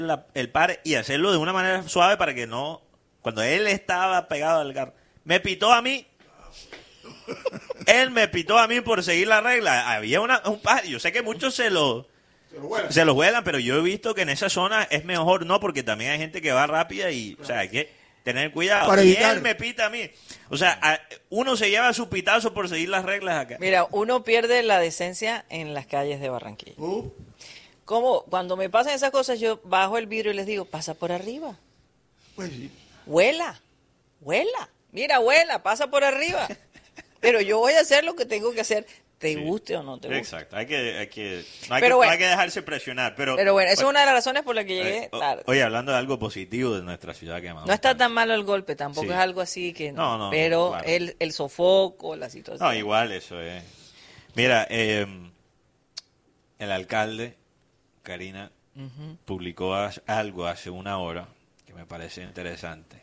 el par y hacerlo de una manera suave para que no... Cuando él estaba pegado al carro, me pitó a mí. Él me pitó a mí por seguir la regla. Había un par, yo sé que muchos se los vuelan, pero yo he visto que en esa zona es mejor no, porque también hay gente que va rápida y, o sea, hay que tener cuidado. Para y evitar. él me pita a mí. O sea, uno se lleva su pitazo por seguir las reglas acá. Mira, uno pierde la decencia en las calles de Barranquilla. Como cuando me pasan esas cosas, yo bajo el vidrio y les digo, pasa por arriba. Pues sí. Vuela. Mira, vuela, pasa por arriba. Pero yo voy a hacer lo que tengo que hacer, te guste o no te guste. Exacto, no hay que dejarse presionar. Pero bueno, esa es una de las razones por las que llegué tarde. Oye, hablando de algo positivo de nuestra ciudad que no está tan malo el golpe, tampoco es algo así que no. Pero claro. el sofoco, la situación. No, igual eso es. Mira, el alcalde, Karina, publicó algo hace una hora que me parece interesante.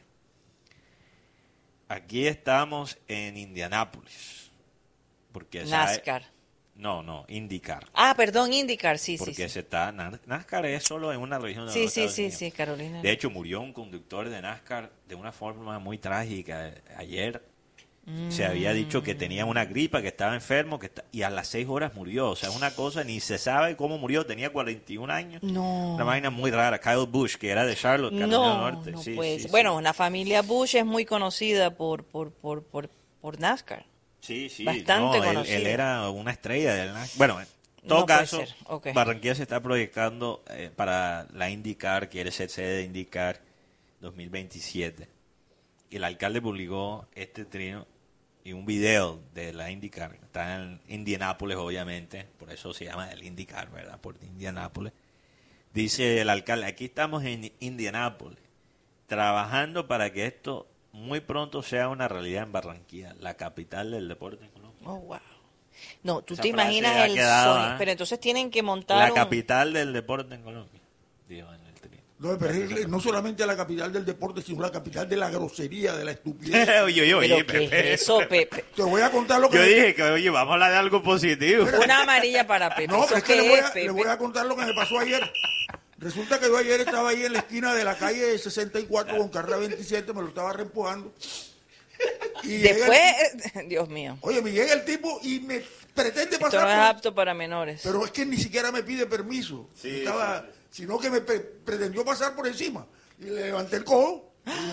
Aquí estamos en Indianápolis. Porque NASCAR. No, IndyCar. Ah, perdón, IndyCar, sí. Porque NASCAR es solo en una región de los Estados Unidos. Sí, Carolina. De hecho, murió un conductor de NASCAR de una forma muy trágica. Ayer se había dicho que tenía una gripa, que estaba enfermo, y a las 6 horas murió. O sea, es una cosa, ni se sabe cómo murió. Tenía 41 años. No. Una vaina muy rara. Kyle Busch, que era de Charlotte, Carolina del Norte. No sí, puede ser. Sí. Bueno, la familia Busch es muy conocida por NASCAR. Sí. Bastante conocida. Él era una estrella del NASCAR. Bueno, en todo caso, okay. Barranquilla se está proyectando para la IndyCar, quiere ser sede de IndyCar 2027. Y el alcalde publicó este trino y un video de la IndyCar. Está en Indianápolis, obviamente, por eso se llama el IndyCar, ¿verdad? Por Indianápolis. Dice el alcalde, aquí estamos en Indianápolis, trabajando para que esto muy pronto sea una realidad en Barranquilla, la capital del deporte en Colombia. Oh, wow. No, tú Esa te imaginas frase ha el quedado, sueño, pero entonces tienen que montar la capital del deporte en Colombia. Digo, en el trino. No, pero no solamente la capital del deporte, sino la capital de la grosería, de la estupidez. Oye, ¿qué Pepe. es eso, Pepe? Te voy a contar lo que... Yo dije que, oye, vamos a hablar de algo positivo. Una amarilla para Pepe. No, pero es que Pepe? le voy a contar lo que me pasó ayer. Resulta que yo ayer estaba ahí en la esquina de la calle 64 con carrera 27, me lo estaba reempujando. Y después, Dios mío. Oye, me llega el tipo y me pretende pasar. Esto no es apto para menores. Pero es que ni siquiera me pide permiso. Sino que me pretendió pasar por encima. Y le levanté el codo.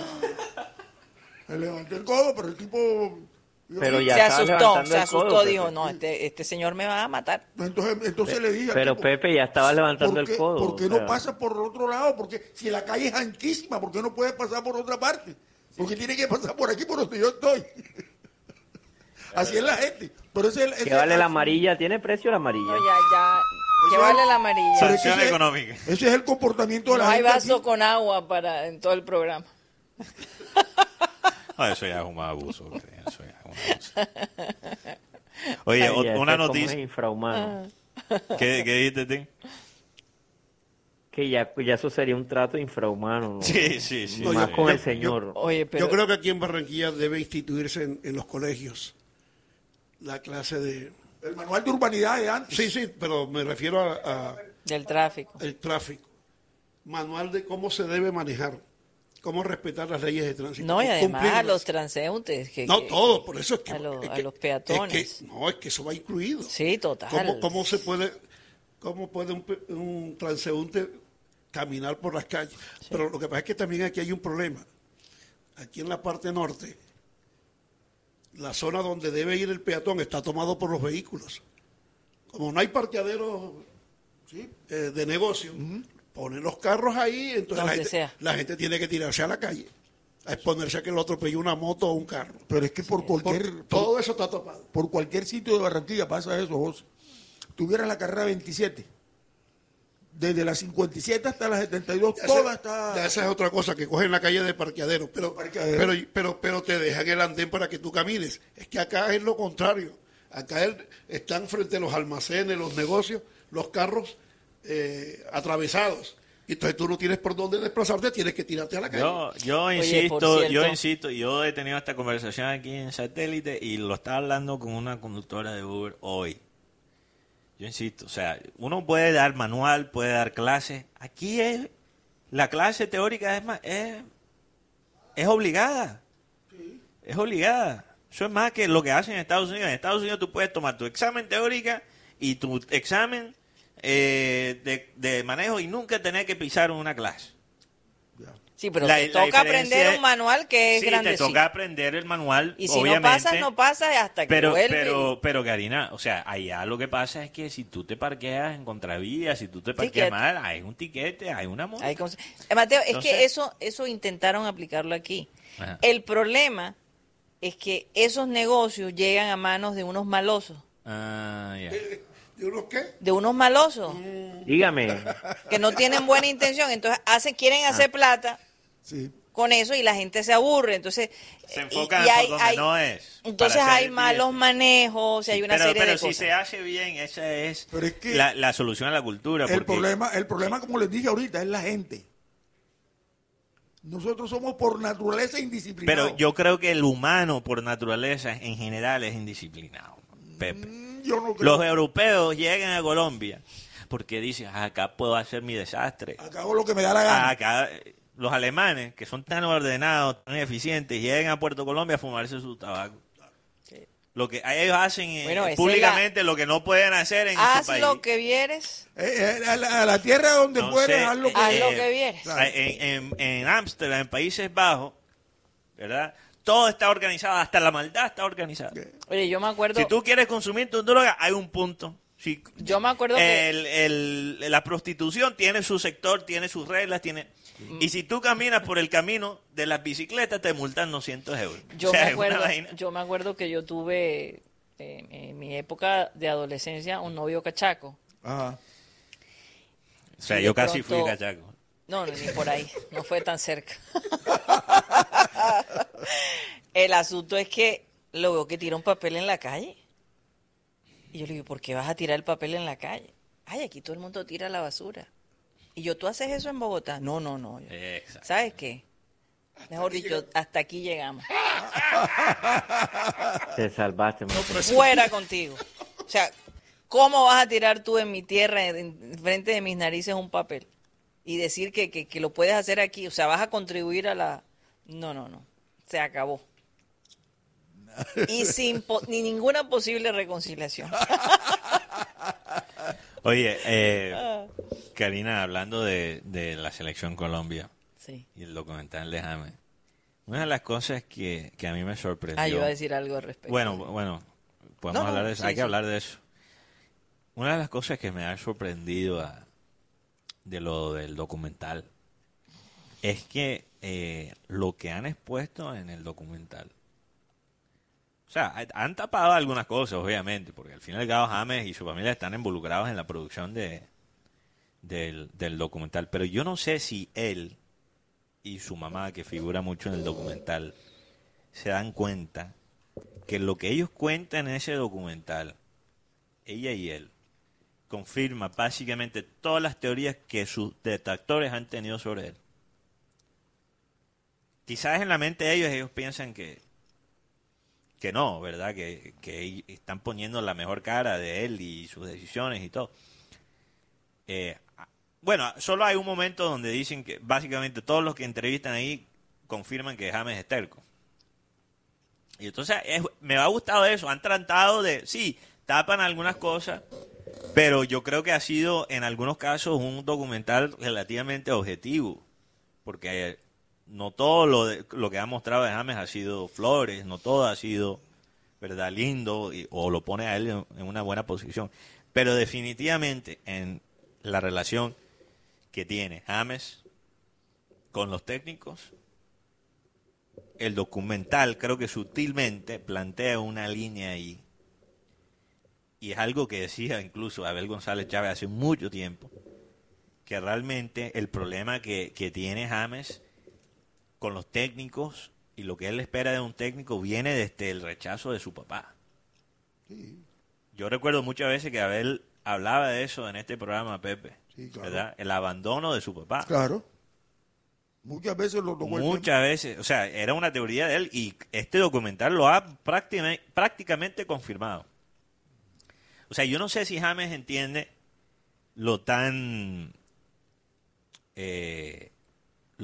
Pero el tipo... Pero ya se asustó, dijo, no, este señor me va a matar. Entonces le dije... Pero tipo, Pepe ya estaba levantando el codo. ¿Por qué no pasa por el otro lado? Porque si la calle es anchísima, ¿por qué no puede pasar por otra parte? Porque tiene que pasar por aquí, por donde yo estoy. Así es la gente. Pero ¿Qué vale la amarilla? ¿Tiene precio la amarilla? No, ya. ¿Qué vale la amarilla? Sanción económica. Ese es el comportamiento de la gente. gente. No hay vaso con agua en todo el programa. No, eso ya es un abuso. Oye, una noticia. Es infrahumano. ¿Qué dijiste, Tim? Que ya eso sería un trato infrahumano, ¿no? Sí. Más con el señor. Yo creo que aquí en Barranquilla debe instituirse en los colegios la clase de... El manual de urbanidad de antes. Sí, pero me refiero a del tráfico. El tráfico. Manual de cómo se debe manejar, cómo respetar las leyes de tránsito. No, y además a los transeúntes. Todo, por eso es que... A los peatones. Es que eso va incluido. Sí, total. ¿Cómo puede un transeúnte caminar por las calles? Sí. Pero lo que pasa es que también aquí hay un problema. Aquí en la parte norte, la zona donde debe ir el peatón está tomado por los vehículos. Como no hay parqueaderos de negocio, ponen los carros ahí, entonces la gente tiene que tirarse a la calle a exponerse a que lo atropelle una moto o un carro. Pero es que todo eso está tapado. Por cualquier sitio de Barranquilla pasa eso, José. Tuvieras la carrera 27, desde la 57 hasta la 72, toda está... Esa es otra cosa, que cogen la calle de parqueadero, pero te dejan el andén para que tú camines. Es que acá es lo contrario. Acá están frente a los almacenes, los negocios, los carros atravesados. Y entonces tú no tienes por dónde desplazarte, tienes que tirarte a la calle. Yo insisto, yo he tenido esta conversación aquí en Satélite y lo estaba hablando con una conductora de Uber hoy. Yo insisto, o sea, uno puede dar manual, puede dar clases. Aquí es la clase teórica es obligada. Es obligada. Eso es más que lo que hacen en Estados Unidos. En Estados Unidos tú puedes tomar tu examen teórica y tu examen de manejo y nunca tener que pisar una clase. Sí, pero te toca aprender un manual que es sí, grandecito. te toca aprender el manual, y si obviamente. no pasas hasta que vuelve. Pero Karina, o sea, allá lo que pasa es que si tú te parqueas en contravía, si tú te parqueas mal, hay un tiquete, hay una multa. Mateo, Entonces, es que eso intentaron aplicarlo aquí. Ajá. El problema es que esos negocios llegan a manos de unos malosos. Ah, ya. ¿De unos qué? De unos malosos Dígame. que no tienen buena intención. Entonces quieren hacer plata Sí. con eso y la gente se aburre. Entonces Se enfocan y por donde no es. Entonces para hay hacer malos bien. manejos y hay una serie pero de si cosas. se hace bien, esa es, Pero es que la solución a la cultura. El porque- problema, como les dije ahorita, es la gente. Nosotros somos por naturaleza indisciplinados. Pero yo creo que el humano, por naturaleza, en general, es indisciplinado, Pepe. Yo no creo. Los europeos llegan a Colombia porque dicen, acá puedo hacer mi desastre. Acabo lo que me da la gana. Acá, los alemanes, que son tan ordenados, tan eficientes, llegan a Puerto Colombia a fumarse su tabaco. Sí. Lo que ellos hacen Bueno, esa es públicamente, lo que no pueden hacer en Haz su país. lo que vieres, A la tierra donde Entonces, puedes, haz lo que haz lo que vieres. Claro. En Ámsterdam, en Países Bajos, ¿verdad? Todo está organizado, hasta la maldad está organizada. Oye, yo me acuerdo... Si tú quieres consumir tu droga, hay un punto. Si, Yo me acuerdo que... la prostitución tiene su sector, tiene sus reglas, tiene... Y si tú caminas por el camino de las bicicletas, te multan 200 euros. Yo, O sea, me es una acuerdo, vaina. yo me acuerdo que yo tuve en mi época de adolescencia un novio cachaco. Ajá. O sea, y yo de casi pronto- fui cachaco. No, ni por ahí, no fue tan cerca. El asunto es que lo veo que tira un papel en la calle. Y yo le digo, ¿por qué vas a tirar el papel en la calle? Ay, aquí todo el mundo tira la basura. Y yo, ¿tú haces eso en Bogotá? No. Yo, Exacto. ¿sabes qué? Mejor dicho, hasta aquí llegamos. Te salvaste, man. Fuera contigo. O sea, ¿cómo vas a tirar tú en mi tierra, en frente de mis narices, un papel? Y decir que lo puedes hacer aquí. O sea, vas a contribuir a la... No. Se acabó. Y sin ni ninguna posible reconciliación. Oye, Karina, hablando de la selección Colombia Sí. y el documental de James, una de las cosas que a mí me sorprendió... Ah, yo iba a decir algo al respecto. Bueno, podemos No, hablar de eso, sí, hay que sí. hablar de eso. Una de las cosas que me ha sorprendido de lo del documental es que lo que han expuesto en el documental, o sea, han tapado algunas cosas, obviamente, porque al fin y al cabo James y su familia están involucrados en la producción del documental, pero yo no sé si él y su mamá, que figura mucho en el documental, se dan cuenta que lo que ellos cuentan en ese documental, ella y él, confirma básicamente todas las teorías que sus detractores han tenido sobre él. Quizás en la mente de ellos piensan que no, ¿verdad? Que están poniendo la mejor cara de él y sus decisiones y todo. Bueno, solo hay un momento donde dicen que básicamente todos los que entrevistan ahí confirman que James es terco. Y entonces me ha gustado eso. Han tratado de, sí, tapan algunas cosas, pero yo creo que ha sido en algunos casos un documental relativamente objetivo, porque no todo lo que ha mostrado de James ha sido flores, no todo ha sido, ¿verdad?, lindo o lo pone a él en una buena posición. Pero definitivamente en la relación que tiene James con los técnicos, el documental creo que sutilmente plantea una línea ahí. Y es algo que decía incluso Abel González Chávez hace mucho tiempo, que realmente el problema que tiene James con los técnicos y lo que él espera de un técnico viene desde el rechazo de su papá. Sí, Yo recuerdo muchas veces que Abel hablaba de eso en este programa, Pepe, sí, claro. ¿verdad? El abandono de su papá. Claro. Muchas veces lo tocó el tema. Muchas veces, o sea, era una teoría de él y este documental lo ha prácticamente confirmado. O sea, yo no sé si James entiende lo tan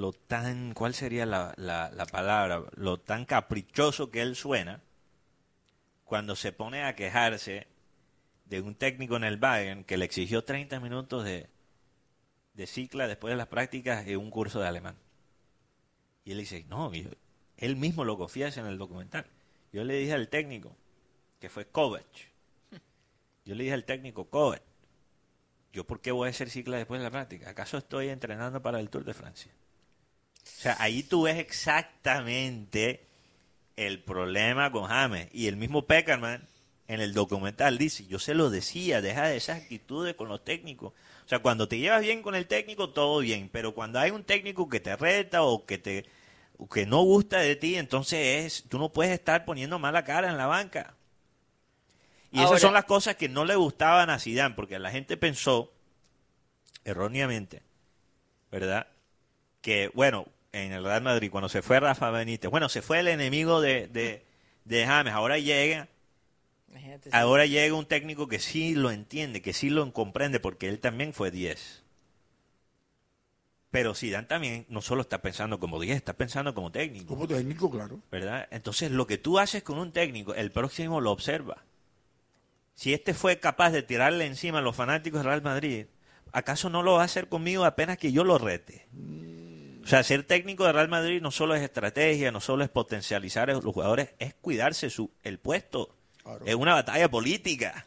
¿cuál sería la palabra? Lo tan caprichoso que él suena cuando se pone a quejarse de un técnico en el Bayern que le exigió 30 minutos de cicla después de las prácticas en un curso de alemán. Y él dice, no, él mismo lo confiesa en el documental. Yo le dije al técnico, que fue Kovac, yo le dije al técnico, Kovac, ¿yo por qué voy a hacer cicla después de la práctica? ¿Acaso estoy entrenando para el Tour de Francia? O sea, ahí tú ves exactamente el problema con James. Y el mismo Peckerman en el documental dice, yo se lo decía, deja de esas actitudes con los técnicos. O sea, cuando te llevas bien con el técnico, todo bien. Pero cuando hay un técnico que te reta o que no gusta de ti, entonces tú no puedes estar poniendo mala cara en la banca. Y Ahora, esas son las cosas que no le gustaban a Zidane, porque la gente pensó, erróneamente, ¿verdad?, que, bueno, en el Real Madrid, cuando se fue Rafa Benítez, bueno, se fue el enemigo de James, imagínate, ahora llega un técnico que sí lo entiende, que sí lo comprende, porque él también fue 10. Pero Zidane también no solo está pensando como 10, está pensando como técnico, Como técnico, claro. ¿verdad? Entonces, lo que tú haces con un técnico, el próximo lo observa. Si este fue capaz de tirarle encima a los fanáticos del Real Madrid, ¿acaso no lo va a hacer conmigo apenas que yo lo rete? O sea, ser técnico de Real Madrid no solo es estrategia, no solo es potencializar a los jugadores, es cuidarse el puesto. Claro. Es una batalla política.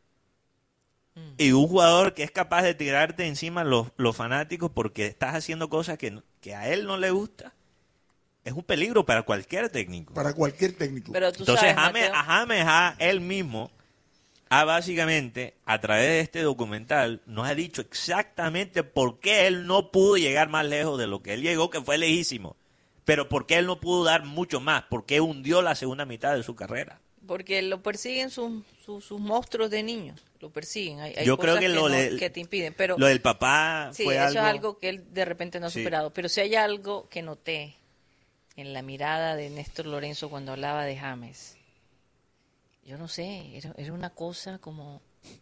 Y un jugador que es capaz de tirarte encima a los fanáticos porque estás haciendo cosas que a él no le gusta, es un peligro para cualquier técnico. Para cualquier técnico. Pero tú Entonces, sabes, James, él mismo, básicamente, a través de este documental, nos ha dicho exactamente por qué él no pudo llegar más lejos de lo que él llegó, que fue lejísimo. Pero por qué él no pudo dar mucho más, por qué hundió la segunda mitad de su carrera. porque lo persiguen sus monstruos de niños, lo persiguen. Hay Yo creo cosas que que te impiden. Pero lo del papá sí, fue eso algo... es algo que él de repente no ha Sí. superado. Pero si hay algo que noté en la mirada de Néstor Lorenzo cuando hablaba de James, yo no sé, era una cosa como...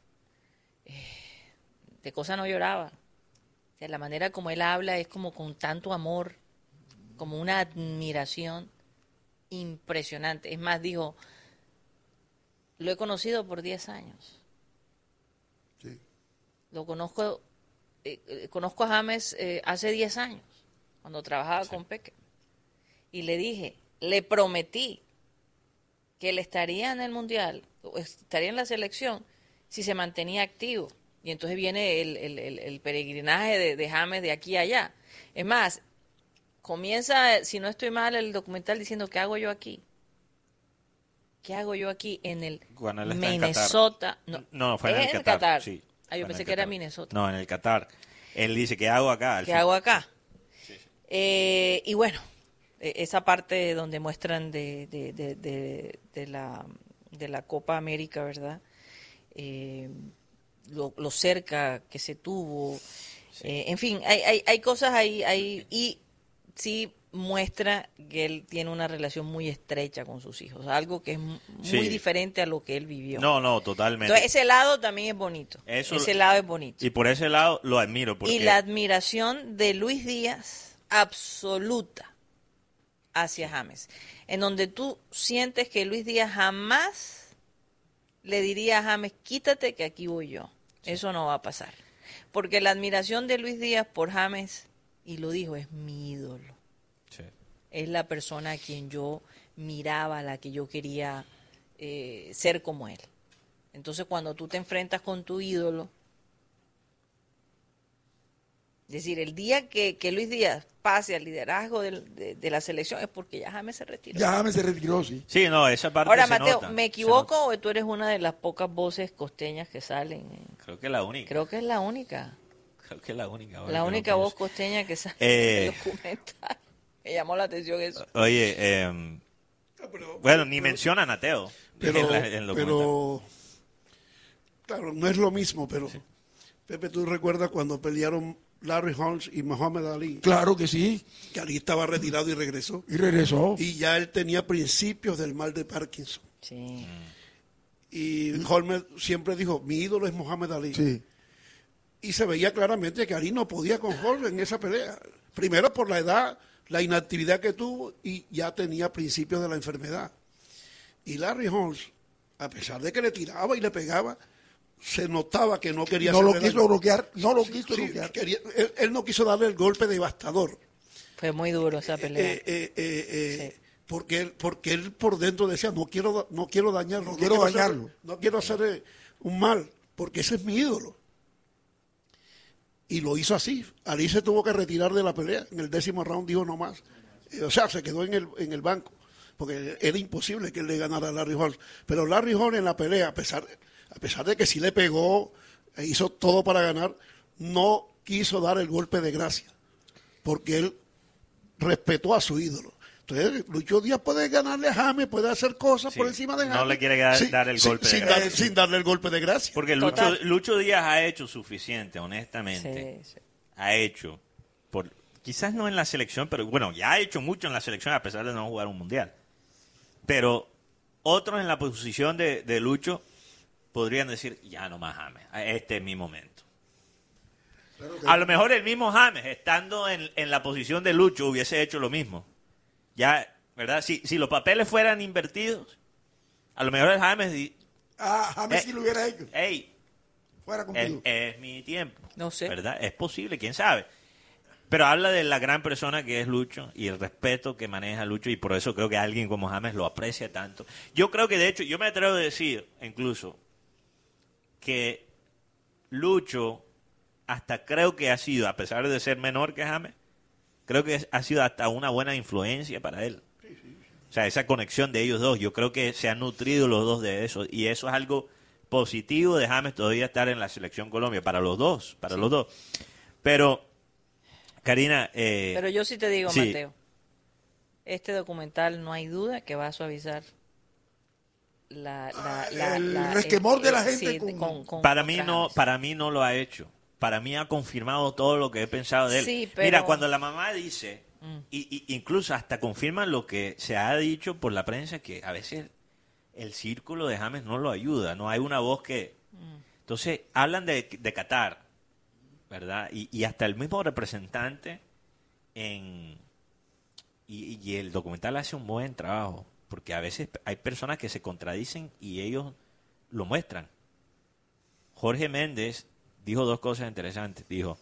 de cosa no lloraba. O sea, la manera como él habla es como con tanto amor, como una admiración impresionante. Es más, dijo, lo he conocido por 10 años. Sí. Lo conozco, conozco a James hace 10 años, cuando trabajaba con Peque. Y le dije, le prometí que él estaría en el Mundial, o estaría en la selección, si se mantenía activo. Y entonces viene el peregrinaje de James de aquí a allá. Es más, comienza, si no estoy mal, el documental diciendo, ¿qué hago yo aquí? ¿Qué hago yo aquí en el Cuando él está en Minnesota? No, fue en el Qatar. Sí, Ah, yo fue en pensé el que era Qatar. Minnesota. No, en el Qatar. Él dice, ¿qué hago acá? Al ¿Qué fin. hago acá? Y bueno, esa parte donde muestran de la Copa América, ¿verdad? Lo cerca que se tuvo. En fin, hay cosas ahí y sí muestra que él tiene una relación muy estrecha con sus hijos, algo que es muy Sí. diferente a lo que él vivió. No, totalmente. Entonces ese lado también es bonito. Ese lado es bonito. Y por ese lado lo admiro. Porque Y la admiración de Luis Díaz absoluta hacia James, en donde tú sientes que Luis Díaz jamás le diría a James, quítate que aquí voy yo. Eso no va a pasar. Porque la admiración de Luis Díaz por James, y lo dijo, es mi ídolo. Sí. Es la persona a quien yo miraba, a la que yo quería ser como él. Entonces, cuando tú te enfrentas con tu ídolo, es decir, el día que Luis Díaz pase al liderazgo de la selección es porque ya James se retiró. Ya James se retiró, sí. Sí, no, esa parte Ahora, se Mateo, nota, ¿me se equivoco nota. o tú eres una de las pocas voces costeñas que salen? Creo que es la única. Creo que es la única. Creo que es la única. ahora La que lo única voz pienso. costeña que sale en el Eh. documental. Me llamó la atención eso. Oye, bueno, ni mencionan a Teo Pero, en el documental. pero claro, no es lo mismo, pero Pepe, ¿tú recuerdas cuando pelearon Larry Holmes y Muhammad Ali? Claro que sí. Que Ali estaba retirado y regresó. Y regresó. Y ya él tenía principios del mal de Parkinson. Sí. Y Holmes siempre dijo, mi ídolo es Muhammad Ali. Sí. Y se veía claramente que Ali no podía con Holmes en esa pelea. Primero por la edad, la inactividad que tuvo y ya tenía principios de la enfermedad. Y Larry Holmes, a pesar de que le tiraba y le pegaba, se notaba que no quería No lo hacerle quiso daño. bloquear, no lo Sí, quiso sí, bloquear. él no quiso darle el golpe devastador. Fue muy duro esa pelea. Sí. Porque él por dentro decía, no quiero dañarlo. No quiero dañarlo. No quiero hacerle un mal, porque ese es mi ídolo. Y lo hizo así. Ali se tuvo que retirar de la pelea. En el 10º round dijo no más. O sea, se quedó en el banco. Porque era imposible que él le ganara a Larry Holmes. Pero Larry Holmes en la pelea, a pesar de que sí le pegó, e hizo todo para ganar, no quiso dar el golpe de gracia. Porque él respetó a su ídolo. Entonces, Lucho Díaz puede ganarle a James, puede hacer cosas Sí, por encima de James. no le quiere dar el golpe de gracia. sin darle el golpe de gracia. Porque Total. Lucho Díaz ha hecho suficiente, honestamente. Sí, sí. Ha hecho, quizás no en la selección, pero bueno, ya ha hecho mucho en la selección a pesar de no jugar un mundial. Pero otros en la posición de Lucho podrían decir, ya no más James, este es mi momento. A lo mejor el mismo James, estando en la posición de Lucho, hubiese hecho lo mismo. Ya, ¿verdad? Si los papeles fueran invertidos, a lo mejor el James James sí lo hubiera hecho. hey, Fuera contigo. es mi tiempo. No sé. ¿Verdad? Es posible, quién sabe. Pero habla de la gran persona que es Lucho y el respeto que maneja Lucho, y por eso creo que alguien como James lo aprecia tanto. Yo creo que, de hecho, yo me atrevo a decir, incluso, que Lucho, hasta creo que ha sido, a pesar de ser menor que James, creo que ha sido hasta una buena influencia para él. O sea, esa conexión de ellos dos, yo creo que se han nutrido los dos de eso, y eso es algo positivo de James todavía estar en la selección Colombia, para los dos, los dos. Pero, Karina... Pero yo sí te digo, sí. Mateo, este documental no hay duda que va a suavizar el resquemor de la gente sí, para contra mí no lo ha hecho. Para mí ha confirmado todo lo que he pensado de él. Sí, pero- Mira, cuando la mamá dice, y incluso hasta confirma lo que se ha dicho por la prensa, que a veces el círculo de James no lo ayuda, no hay una voz que... Entonces, hablan de Qatar, ¿verdad? Y hasta el mismo representante y el documental hace un buen trabajo, porque a veces hay personas que se contradicen y ellos lo muestran. Jorge Méndez dijo dos cosas interesantes. Dijo,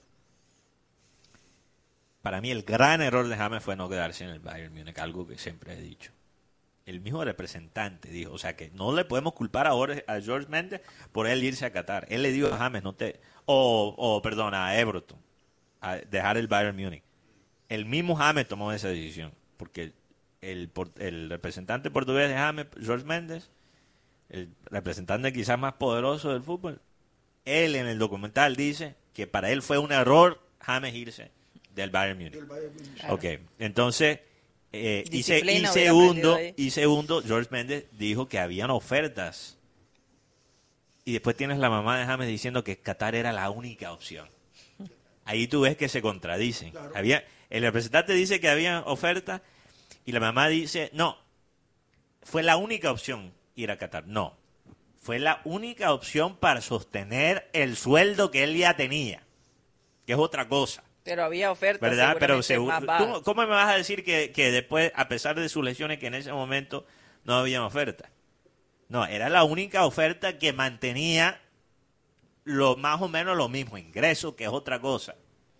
para mí el gran error de James fue no quedarse en el Bayern Múnich, algo que siempre he dicho. El mismo representante dijo, o sea que no le podemos culpar a George Méndez por él irse a Qatar. Él le dijo a James, perdón, a Everton, a dejar el Bayern Múnich. El mismo James tomó esa decisión, porque el representante portugués de James, George Méndez, el representante quizás más poderoso del fútbol, él en el documental dice que para él fue un error James irse del Bayern Múnich. Claro. Ok, entonces, Disciplina hubiera aprendido ahí. y segundo, George Méndez dijo que habían ofertas. Y después tienes la mamá de James diciendo que Qatar era la única opción. Ahí tú ves que se contradicen. Claro. El representante dice que había ofertas y la mamá dice, no, fue la única opción ir a Qatar. No, fue la única opción para sostener el sueldo que él ya tenía, que es otra cosa. Pero había ofertas, ¿Verdad? Pero seguramente más bajas. ¿cómo me vas a decir que después, a pesar de sus lesiones, que en ese momento no había oferta? No, era la única oferta que mantenía más o menos lo mismo ingreso, que es otra cosa.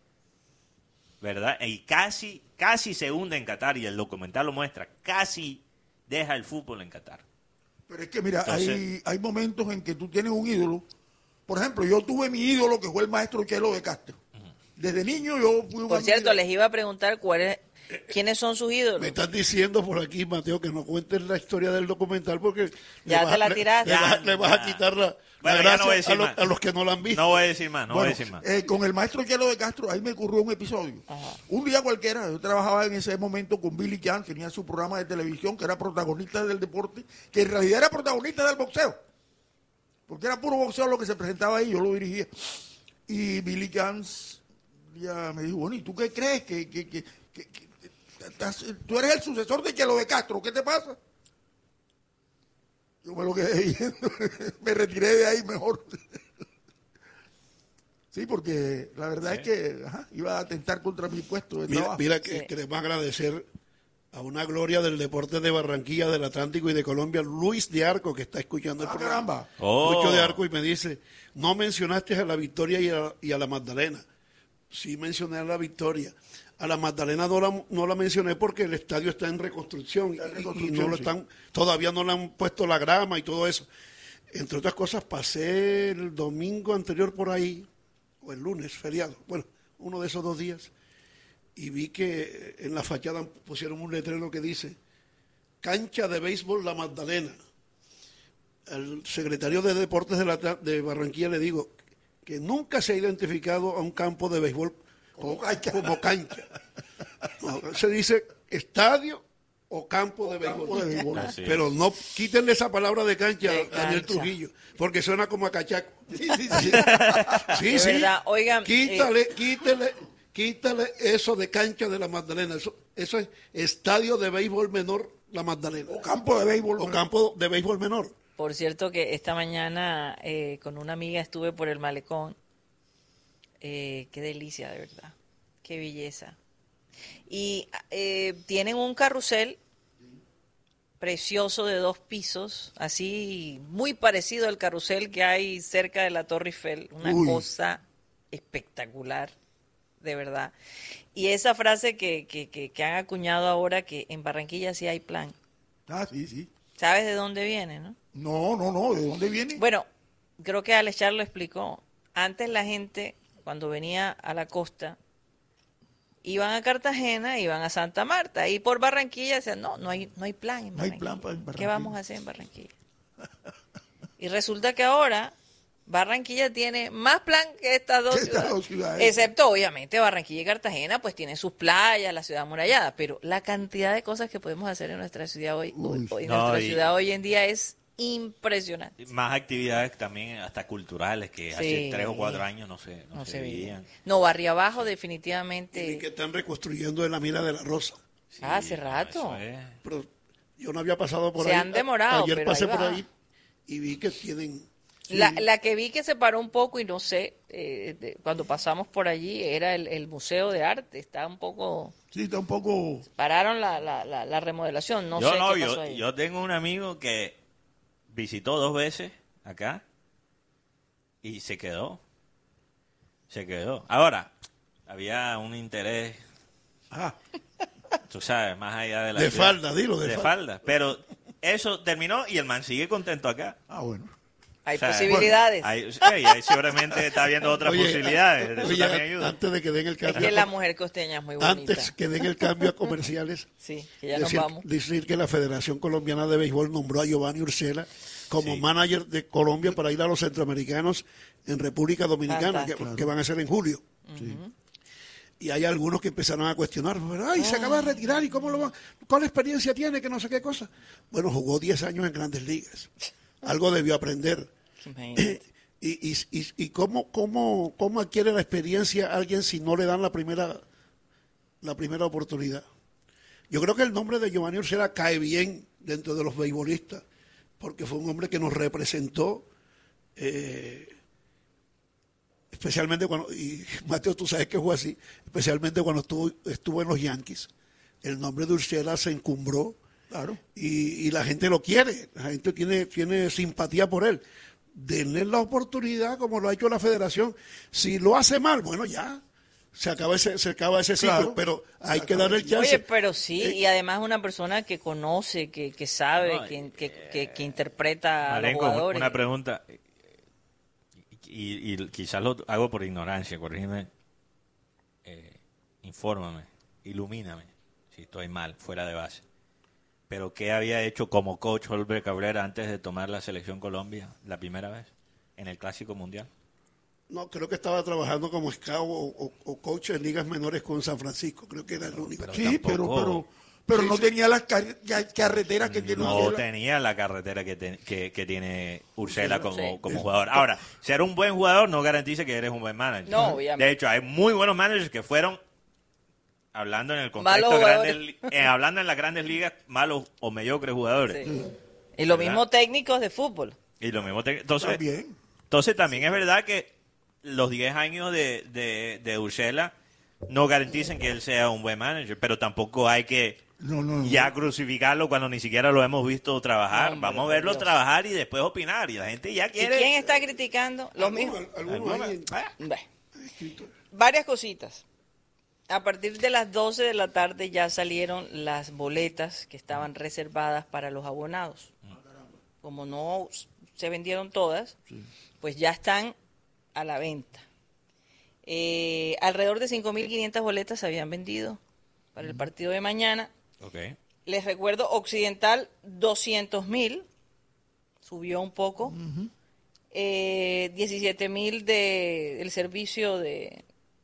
¿Verdad? Y casi se hunde en Qatar, y el documental lo muestra, casi deja el fútbol en Qatar. Pero es que mira, Entonces- hay momentos en que tú tienes un ídolo. Por ejemplo, yo tuve mi ídolo que fue el maestro Chelo de Castro. Desde niño yo fui Por cierto, ídolo. les iba a preguntar quiénes son sus ídolos. Me están diciendo por aquí, Mateo, que no cuentes la historia del documental porque Ya te la tiraste. le vas a quitar la Bueno, ya gracia no voy a decir más. a los que no la han visto. No voy a decir más, no voy a Bueno, decir más. con el maestro Chelo de Castro, ahí me ocurrió un episodio. Ajá. Un día cualquiera, yo trabajaba en ese momento con Billy Jan, tenía su programa de televisión, que era protagonista del deporte, que en realidad era protagonista del boxeo. Porque era puro boxeo lo que se presentaba ahí, yo lo dirigía. Y Billy Jan ya me dijo, bueno, ¿y tú qué crees? Tú eres el sucesor de Chelo de Castro, ¿qué te pasa? Yo me lo quedé viendo, me retiré de ahí mejor. Sí, porque la verdad es que iba a atentar contra mi puesto de trabajo. Mira que les va a agradecer a una gloria del deporte de Barranquilla, del Atlántico y de Colombia, Luis de Arco, que está escuchando el programa. Caramba. Oh. Lucho de Arco, y me dice, no mencionaste a la Victoria y a la Magdalena. Sí mencioné a la Victoria. A la Magdalena no la mencioné porque el estadio está en reconstrucción, y no lo están, todavía no le han puesto la grama y todo eso. Entre otras cosas, pasé el domingo anterior por ahí, o el lunes, feriado, bueno, uno de esos 2 días, y vi que en la fachada pusieron un letrero que dice, cancha de béisbol La Magdalena. Al secretario de Deportes de Barranquilla le digo que nunca se ha identificado a un campo de béisbol como cancha. No, se dice estadio o campo de béisbol. Así Pero es. no quítenle esa palabra de cancha De a Daniel cancha. Trujillo, porque suena como a cachaco. Sí, De verdad, oigan, quítale eso de cancha de La Magdalena. Eso es estadio de béisbol menor La Magdalena. O campo de béisbol. O campo de béisbol menor. por cierto que esta mañana con una amiga estuve por el malecón. Qué delicia, de verdad. Qué belleza. Y tienen un carrusel precioso de 2 pisos, así muy parecido al carrusel que hay cerca de la Torre Eiffel. Una cosa espectacular, de verdad. Y esa frase que han acuñado ahora, que en Barranquilla sí hay plan. Ah, sí, sí. ¿Sabes de dónde viene, no? No, ¿de dónde viene? Bueno, creo que Alechar lo explicó. Antes la gente, cuando venía a la costa, iban a Cartagena, iban a Santa Marta, y por Barranquilla decían, no hay plan en No hay Barranquilla. plan en Barranquilla. ¿Qué vamos a hacer en Barranquilla? Y resulta que ahora Barranquilla tiene más plan que estas dos Que estas ciudades. dos ciudades. Excepto, obviamente, Barranquilla y Cartagena, pues tienen sus playas, la ciudad amurallada, pero la cantidad de cosas que podemos hacer en nuestra ciudad hoy, No, y- en día es impresionante. Más actividades también, hasta culturales, que hace Sí. 3 o 4 años no se Se veían. veía. No, Barrio Abajo Y definitivamente. que están reconstruyendo en la mina de la Rosa. Sí, Hace rato. eso es. Pero yo no había pasado por Se ahí. han demorado, Ayer pero pasé ahí por va. ahí y vi que tienen... La que vi que se paró un poco y no sé, cuando pasamos por allí era el Museo de Arte, está un poco, Sí, está un poco... pararon la remodelación, no sé qué pasó ahí. Yo tengo un amigo que visitó 2 veces acá y se quedó. Ahora, había un interés, Ah, tú sabes, más allá de la De ciudad. falda, dilo, de falda. Pero eso terminó y el man sigue contento acá. bueno. Hay O sea, posibilidades. Ahí seguramente está viendo otras Oye, posibilidades. Eso oye, también ayuda. antes de que den el Es cambio... que la mujer costeña es muy bonita. Antes que den el cambio a comerciales, Sí, que ya nos vamos. decir que la Federación Colombiana de Béisbol nombró a Giovanni Urshela como Sí. manager de Colombia para ir a los centroamericanos en República Dominicana, Fantástico. que van a ser en julio. Y hay algunos que empezaron a cuestionar, ay, se acaba de retirar, ¿y cómo lo va? ¿Cuál experiencia tiene? Que no sé qué cosa. Bueno, jugó 10 años en Grandes Ligas. Algo debió aprender. Imagínate. ¿Y cómo adquiere la experiencia alguien si no le dan la primera oportunidad? Yo creo que el nombre de Giovanni Urshela cae bien dentro de los beisbolistas, porque fue un hombre que nos representó, especialmente cuando, y Mateo, tú sabes que fue así, especialmente cuando estuvo en los Yankees. El nombre de Urshela se encumbró, Claro. y la gente lo quiere, la gente tiene simpatía por él. Denle la oportunidad como lo ha hecho la federación. Si lo hace mal, bueno, ya se acaba ese ciclo, Claro. pero hay que darle el chance. Oye, pero sí, y además una persona que conoce, que sabe, No, que interpreta a los Marenco, jugadores. una pregunta, y quizás lo hago por ignorancia, corrígeme, infórmame, ilumíname, si estoy mal, fuera de base. Pero ¿qué había hecho como coach Holber Cabrera antes de tomar la selección Colombia la primera vez en el Clásico Mundial? No, creo que estaba trabajando como scout o coach en ligas menores con San Francisco, creo que era el único. Pero Sí, tampoco- pero no tenía las carreteras que tiene No Urshela. tenía la carretera que tiene Urshela Sí. como jugador. Ahora, ser un buen jugador no garantiza que eres un buen manager. No, obviamente. De hecho, hay muy buenos managers que fueron, hablando en el contexto Malos hablando en las grandes ligas, malos o mediocres jugadores. Sí. Y lo ¿Verdad? mismo técnicos de fútbol. Y lo mismo. También. Entonces también es verdad que los 10 años de Urshela no garantizan que él sea un buen manager, pero tampoco hay que ya crucificarlo cuando ni siquiera lo hemos visto trabajar. No, vamos a verlo trabajar y después opinar. Y la gente ya ¿Y quiere... quién está criticando? Los mismos. Algunos ahí Bueno, varias cositas. A partir de las 12 de la tarde ya salieron las boletas que estaban reservadas para los abonados. Como no se vendieron todas, pues ya están a la venta. Alrededor de 5.500 boletas se habían vendido para el partido de mañana. Okay. Les recuerdo, Occidental, 200.000, subió un poco. 17.000 del servicio de...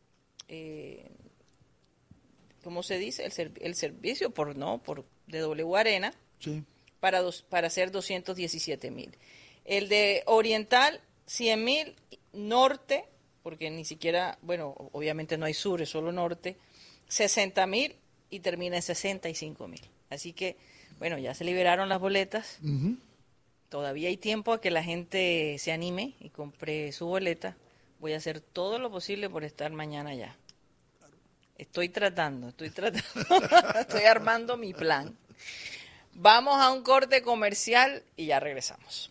¿cómo se dice? El servicio de W Arena, Sí. para hacer 217.000. El de Oriental, 100.000. Norte, porque ni siquiera, bueno, obviamente no hay sur, es solo norte, 60.000 y termina en 65.000. Así que, bueno, ya se liberaron las boletas. Todavía hay tiempo a que la gente se anime y compre su boleta. Voy a hacer todo lo posible por estar mañana allá. Estoy tratando, estoy armando mi plan. Vamos a un corte comercial y ya regresamos.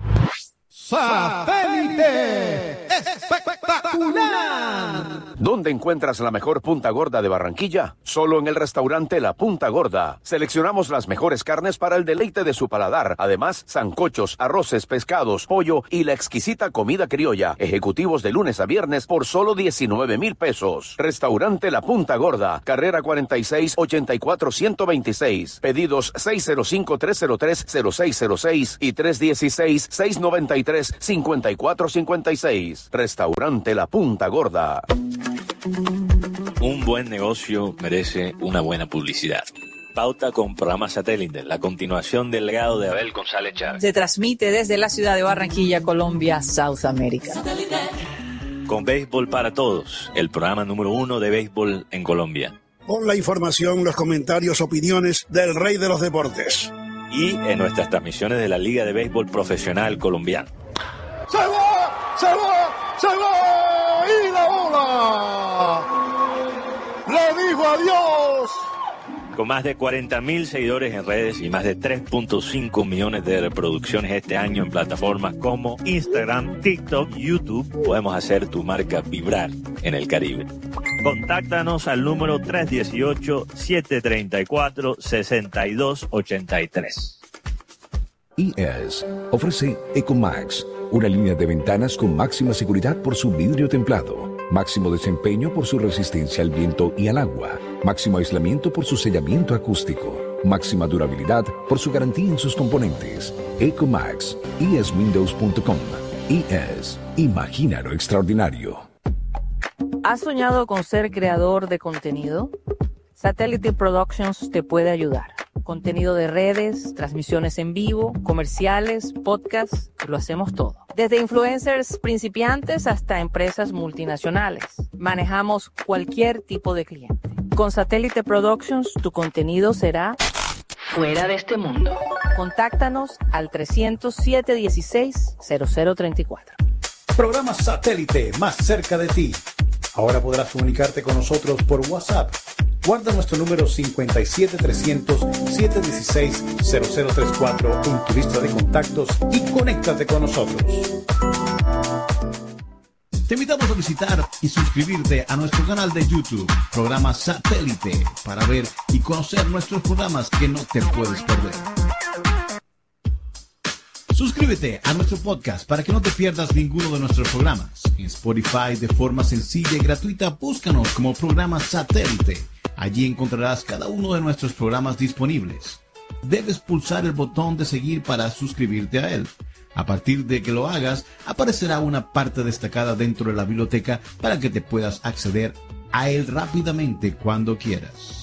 ¡Satélite espectacular! ¿Dónde encuentras la mejor punta gorda de Barranquilla? Solo en el restaurante La Punta Gorda. Seleccionamos las mejores carnes para el deleite de su paladar. Además, sancochos, arroces, pescados, pollo y la exquisita comida criolla. Ejecutivos de lunes a viernes por solo 19,000 pesos. Restaurante La Punta Gorda. Carrera 46 84 126. Pedidos 605-303-0606 y 316-693-5456. Restaurante La Punta Gorda. Un buen negocio merece una buena publicidad. Pauta con programa Satélite, la continuación del legado de Abel González Chávez. Se transmite desde la ciudad de Barranquilla, Colombia, South America. Con Béisbol para Todos, el programa número 1 de béisbol en Colombia. con la información, los comentarios, opiniones del rey de los deportes. Y en nuestras transmisiones de la Liga de Béisbol Profesional Colombiana. ¡Se va! ¡Se va! ¡Se va! ¡Y la bola! ¡Le dijo adiós! Con más de 40.000 seguidores en redes y más de 3.5 millones de reproducciones este año en plataformas como Instagram, TikTok, YouTube, podemos hacer tu marca vibrar en el Caribe. Contáctanos al número 318-734-6283. IES ofrece Ecomax, una línea de ventanas con máxima seguridad por su vidrio templado, máximo desempeño por su resistencia al viento y al agua, máximo aislamiento por su sellamiento acústico, máxima durabilidad por su garantía en sus componentes. Ecomax, ieswindows.com. IES, imagina lo extraordinario. ¿Has soñado con ser creador de contenido? Satellite Productions te puede ayudar. Contenido de redes, transmisiones en vivo, comerciales, podcasts, lo hacemos todo. Desde influencers principiantes hasta empresas multinacionales. Manejamos cualquier tipo de cliente. Con Satellite Productions, tu contenido será fuera de este mundo. Contáctanos al 300-716-0034. Programa Satélite más cerca de ti. Ahora podrás comunicarte con nosotros por WhatsApp. Guarda nuestro número 57300-716-0034 en tu lista de contactos y conéctate con nosotros. Te invitamos a visitar y suscribirte a nuestro canal de YouTube, Programa Satélite, para ver y conocer nuestros programas que no te puedes perder. Suscríbete a nuestro podcast para que no te pierdas ninguno de nuestros programas. En Spotify, de forma sencilla y gratuita, búscanos como Programa Satélite. Allí encontrarás cada uno de nuestros programas disponibles. Debes pulsar el botón de seguir para suscribirte a él. A partir de que lo hagas, aparecerá una parte destacada dentro de la biblioteca para que te puedas acceder a él rápidamente cuando quieras.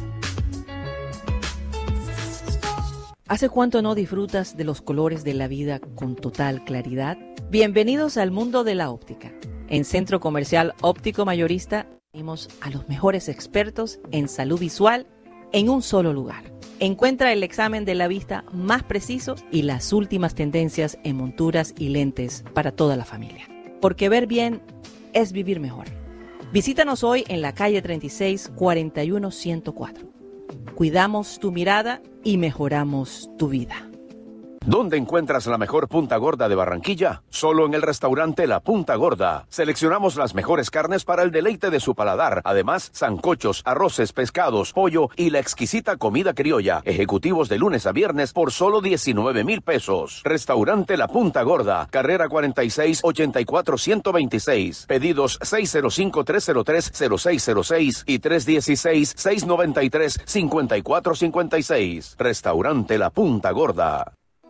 ¿Hace cuánto no disfrutas de los colores de la vida con total claridad? Bienvenidos al mundo de la óptica. En Centro Comercial Óptico Mayorista tenemos a los mejores expertos en salud visual en un solo lugar. Encuentra el examen de la vista más preciso y las últimas tendencias en monturas y lentes para toda la familia. porque ver bien es vivir mejor. Visítanos hoy en la calle 36, 41-104. Cuidamos tu mirada y mejoramos tu vida. ¿Dónde encuentras la mejor punta gorda de Barranquilla? Solo en el restaurante La Punta Gorda. Seleccionamos las mejores carnes para el deleite de su paladar. Además, sancochos, arroces, pescados, pollo y la exquisita comida criolla. Ejecutivos de lunes a viernes por solo 19,000 pesos. Restaurante La Punta Gorda. Carrera 46, 84-126. Pedidos 605-303-0606 y 316-693-5456. Restaurante La Punta Gorda.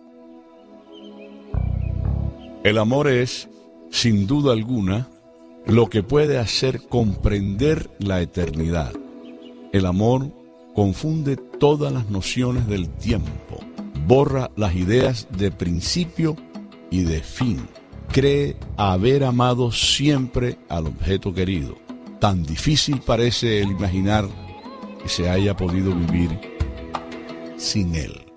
El amor es, sin duda alguna, lo que puede hacer comprender la eternidad. El amor confunde todas las nociones del tiempo, borra las ideas de principio y de fin. Cree haber amado siempre al objeto querido. Tan difícil parece el imaginar que se haya podido vivir sin él.